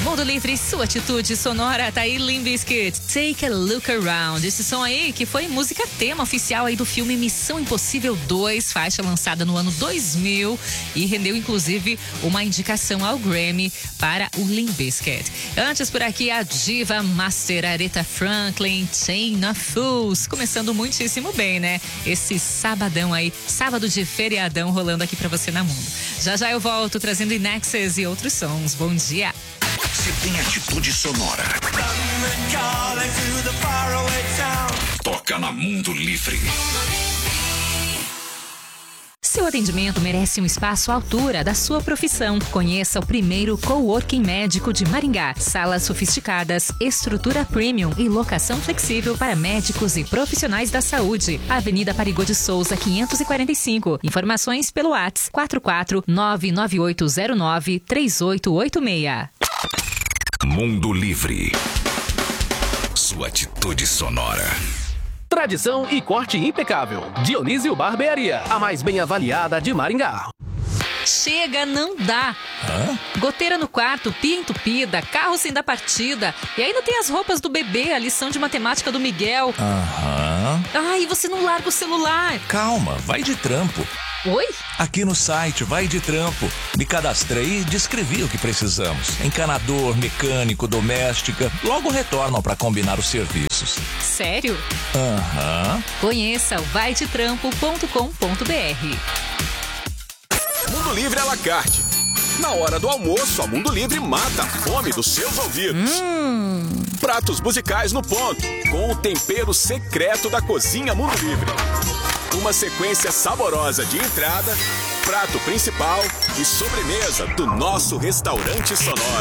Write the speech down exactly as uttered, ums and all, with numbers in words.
Mundo Livre, sua atitude sonora, tá aí Limp Bizkit, Take a Look Around. Esse som aí que foi música tema oficial aí do filme Missão Impossível dois, faixa lançada no ano dois mil e rendeu inclusive uma indicação ao Grammy para o Limp Bizkit. Antes por aqui a diva master Aretha Franklin, Chain of Fools, começando muitíssimo bem, né? Esse sabadão aí, sábado de feriadão rolando aqui pra você na Mundo. Já já eu volto trazendo Inexes e outros sons. Bom dia. Você tem atitude sonora. Toca na Mundo Livre. Seu atendimento merece um espaço à altura da sua profissão. Conheça o primeiro coworking médico de Maringá. Salas sofisticadas, estrutura premium e locação flexível para médicos e profissionais da saúde. Avenida Parigô de Souza, quinhentos e quarenta e cinco. Informações pelo WhatsApp quatro quatro nove nove oito zero nove três oito oito seis. Mundo Livre. Sua atitude sonora. Tradição e corte impecável. Dionísio Barbearia, a mais bem avaliada de Maringá. Chega, não dá. Hã? Goteira no quarto, pia entupida, carro sem dar partida. E ainda tem as roupas do bebê, a lição de matemática do Miguel. Aham. Ai, você não larga o celular. Calma, vai de trampo. Oi? Aqui no site Vai de Trampo. Me cadastrei e descrevi o que precisamos. Encanador, mecânico, doméstica. Logo retornam para combinar os serviços. Sério? Aham. Conheça o vai de trampo ponto com ponto b r. Mundo Livre à la carte. Na hora do almoço, a Mundo Livre mata a fome dos seus ouvidos. Hum. Pratos musicais no ponto, com o tempero secreto da cozinha Mundo Livre. Uma sequência saborosa de entrada, prato principal e sobremesa do nosso restaurante sonoro.